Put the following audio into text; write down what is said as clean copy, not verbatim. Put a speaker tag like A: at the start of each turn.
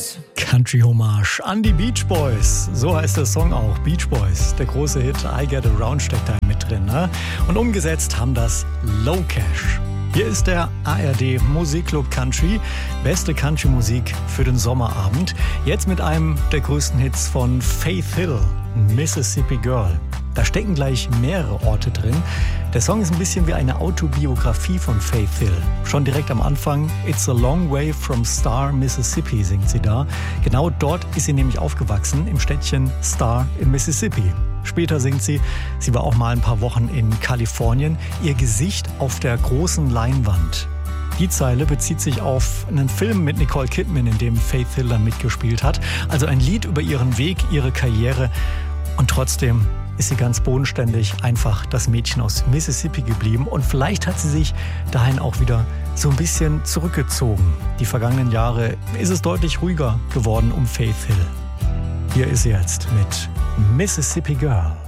A: Boys.
B: Country Hommage an die Beach Boys. So heißt der Song auch, Beach Boys. Der große Hit I Get Around steckt da mit drin. Ne? Und umgesetzt haben das Low Cash. Hier ist der ARD Musikclub Country. Beste Country-Musik für den Sommerabend. Jetzt mit einem der größten Hits von Faith Hill, Mississippi Girl. Da stecken gleich mehrere Orte drin. Der Song ist ein bisschen wie eine Autobiografie von Faith Hill. Schon direkt am Anfang, It's a long way from Star, Mississippi, singt sie da. Genau dort ist sie nämlich aufgewachsen, im Städtchen Star in Mississippi. Später singt sie, sie war auch mal ein paar Wochen in Kalifornien, ihr Gesicht auf der großen Leinwand. Die Zeile bezieht sich auf einen Film mit Nicole Kidman, in dem Faith Hill dann mitgespielt hat. Also ein Lied über ihren Weg, ihre Karriere. Und trotzdem ist sie ganz bodenständig einfach das Mädchen aus Mississippi geblieben. Und vielleicht hat sie sich dahin auch wieder so ein bisschen zurückgezogen. Die vergangenen Jahre ist es deutlich ruhiger geworden um Faith Hill. Hier ist sie jetzt mit Mississippi Girl.